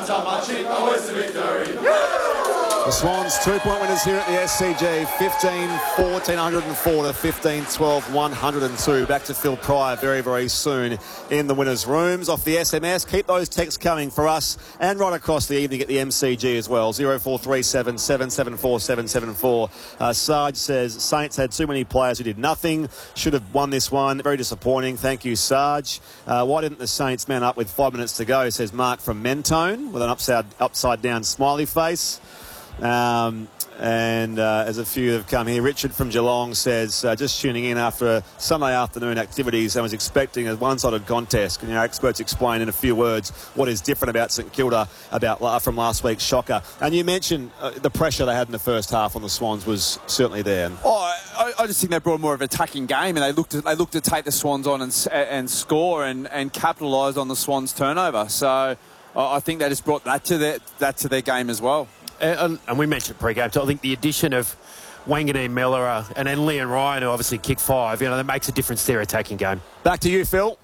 Swans are marching always to victory. The Swans 2-point winners here at the SCG, 15-14, 104 to 15-12, 102. Back to Phil Pryor very, very soon in the winners' rooms. Off the SMS, keep those texts coming for us and right across the evening at the MCG as well. 0437 774 774. Sarge says, Saints had too many players who did nothing. Should have won this one. Very disappointing. Thank you, Sarge. Why didn't the Saints man up with 5 minutes to go, says Mark from Mentone with an upside down smiley face. As a few have come here, Richard from Geelong says, just tuning in after a Sunday afternoon activities and was expecting a one-sided contest. Can your experts explain in a few words what is different about St Kilda from last week's shocker? And you mentioned the pressure they had in the first half on the Swans was certainly there. I just think they brought more of an attacking game, and they looked to take the Swans on and score and capitalise on the Swans' turnover. So I think they just brought that to their game as well. And we mentioned pre-game, so I think the addition of Wanganeen Miller and then Leon Ryan, who obviously kicked 5, that makes a difference to their attacking game. Back to you, Phil.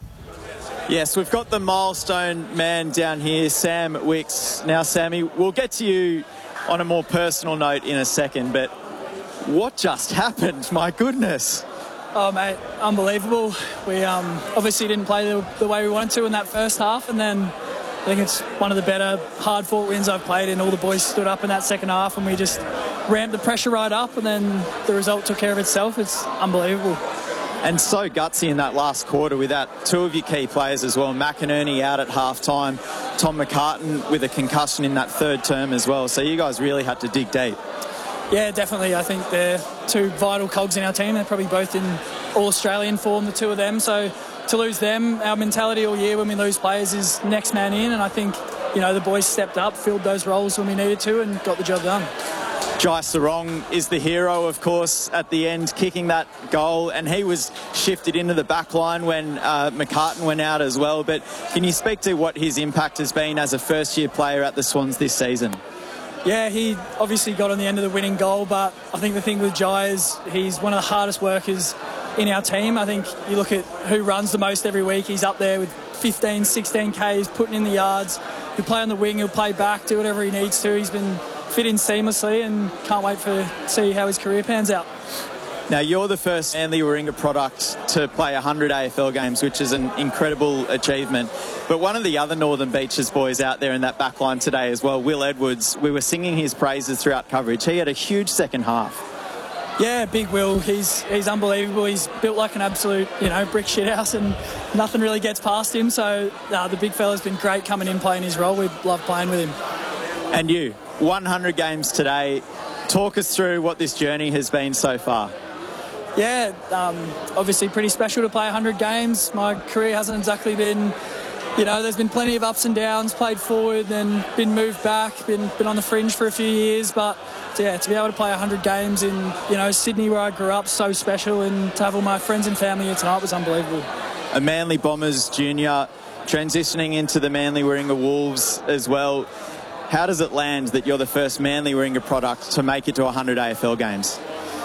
Yes, we've got the milestone man down here, Sam Wicks. Now, Sammy, we'll get to you on a more personal note in a second, but what just happened? My goodness. Oh, mate, unbelievable. We obviously didn't play the way we wanted to in that first half, and then I think it's one of the better hard-fought wins I've played in. All the boys stood up in that second half and we just ramped the pressure right up, and then the result took care of itself. It's unbelievable. And so gutsy in that last quarter without 2 of your key players as well. McInerney out at half-time, Tom McCartan with a concussion in that third term as well. So you guys really had to dig deep. Yeah, definitely. I think they're 2 vital cogs in our team. They're probably both in All-Australian form, the 2 of them. So to lose them, our mentality all year when we lose players is next man in, and I think, the boys stepped up, filled those roles when we needed to and got the job done. Jai Sarong is the hero, of course, at the end, kicking that goal, and he was shifted into the back line when McCartan went out as well. But can you speak to what his impact has been as a first-year player at the Swans this season? Yeah, he obviously got on the end of the winning goal, but I think the thing with Jai is he's one of the hardest workers in our team. I think you look at who runs the most every week, he's up there with 15, 16 Ks, putting in the yards. He'll play on the wing, he'll play back, do whatever he needs to. He's been fit in seamlessly and can't wait to see how his career pans out. Now, you're the first Manly Warringah product to play 100 AFL games, which is an incredible achievement. But one of the other Northern Beaches boys out there in that back line today as well, Will Edwards, we were singing his praises throughout coverage. He had a huge second half. Yeah, big Will. He's unbelievable. He's built like an absolute, brick shithouse, and nothing really gets past him. So the big fella's been great coming in, playing his role. We love playing with him. And you, 100 games today. Talk us through what this journey has been so far. Yeah, obviously pretty special to play 100 games. My career hasn't exactly been, there's been plenty of ups and downs, played forward, then been moved back, been on the fringe for a few years. But, to be able to play 100 games in, Sydney where I grew up, so special. And to have all my friends and family here tonight was unbelievable. A Manly Bombers junior transitioning into the Manly Warringah Wolves as well. How does it land that you're the first Manly Warringah product to make it to 100 AFL games?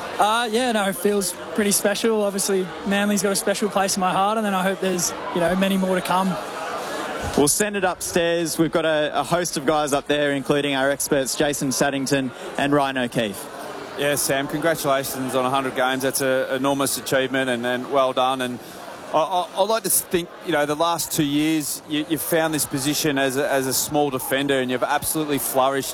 It feels pretty special. Obviously, Manly's got a special place in my heart, and then I hope there's, many more to come. We'll send it upstairs. We've got a host of guys up there, including our experts, Jason Saddington and Ryan O'Keefe. Yeah, Sam, congratulations on 100 games. That's an enormous achievement and well done. And I'd like to think, the last 2 years you've found this position as a small defender, and you've absolutely flourished